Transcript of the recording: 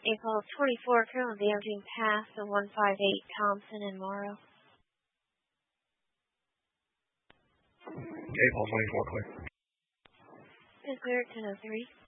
April 24, currently damaging past the 158 Thompson and Morrow. April 24, clear. Is clear at 10:03.